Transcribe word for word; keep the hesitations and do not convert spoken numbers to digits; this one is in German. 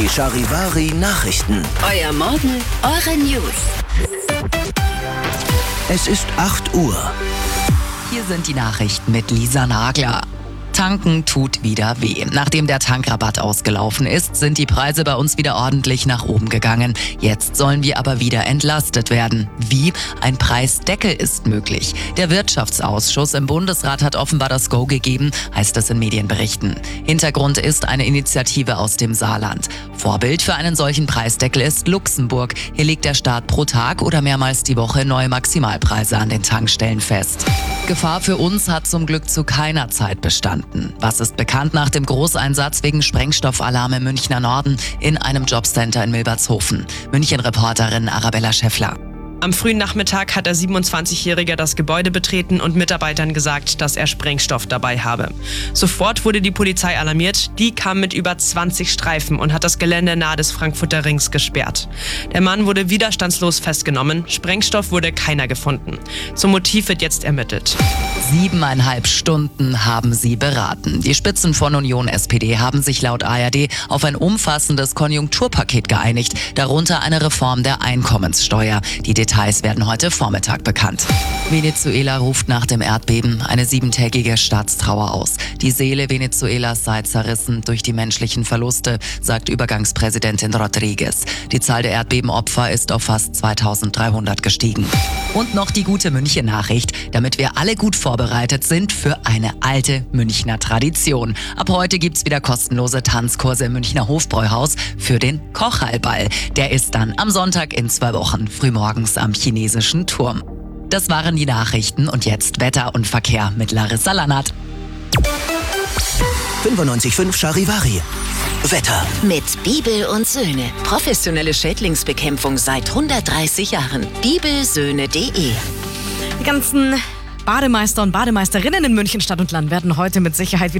Die Charivari Nachrichten. Euer Morgen, eure News. Es ist acht Uhr. Hier sind die Nachrichten mit Lisa Nagler. Tanken tut wieder weh. Nachdem der Tankrabatt ausgelaufen ist, sind die Preise bei uns wieder ordentlich nach oben gegangen. Jetzt sollen wir aber wieder entlastet werden. Wie? Ein Preisdeckel ist möglich. Der Wirtschaftsausschuss im Bundesrat hat offenbar das Go gegeben, heißt es in Medienberichten. Hintergrund ist eine Initiative aus dem Saarland. Vorbild für einen solchen Preisdeckel ist Luxemburg. Hier legt der Staat pro Tag oder mehrmals die Woche neue Maximalpreise an den Tankstellen fest. Gefahr für uns hat zum Glück zu keiner Zeit bestanden. Was ist bekannt nach dem Großeinsatz wegen Sprengstoffalarm im Münchner Norden in einem Jobcenter in Milbertshofen? München-Reporterin Arabella Schäffler. Am frühen Nachmittag hat der siebenundzwanzigjährige das Gebäude betreten und Mitarbeitern gesagt, dass er Sprengstoff dabei habe. Sofort wurde die Polizei alarmiert. Die kam mit über zwanzig Streifen und hat das Gelände nahe des Frankfurter Rings gesperrt. Der Mann wurde widerstandslos festgenommen. Sprengstoff wurde keiner gefunden. Zum Motiv wird jetzt ermittelt. Siebeneinhalb Stunden haben sie beraten. Die Spitzen von Union S P D haben sich laut A R D auf ein umfassendes Konjunkturpaket geeinigt, darunter eine Reform der Einkommenssteuer. Die Details werden heute Vormittag bekannt. Venezuela ruft nach dem Erdbeben eine siebentägige Staatstrauer aus. Die Seele Venezuelas sei zerrissen durch die menschlichen Verluste, sagt Übergangspräsidentin Rodriguez. Die Zahl der Erdbebenopfer ist auf fast zweitausenddreihundert gestiegen. Und noch die gute München-Nachricht, damit wir alle gut vorbereitet sind für eine alte Münchner Tradition. Ab heute gibt's wieder kostenlose Tanzkurse im Münchner Hofbräuhaus für den Kochallball. Der ist dann am Sonntag in zwei Wochen, frühmorgens am Chinesischen Turm. Das waren die Nachrichten und jetzt Wetter und Verkehr mit Larissa Lannert. fünfundneunzig Komma fünf Charivari. Wetter. Mit Bibel und Söhne. Professionelle Schädlingsbekämpfung seit hundertdreißig Jahren. bibelsöhne punkt de. Die ganzen Bademeister und Bademeisterinnen in München Stadt und Land werden heute mit Sicherheit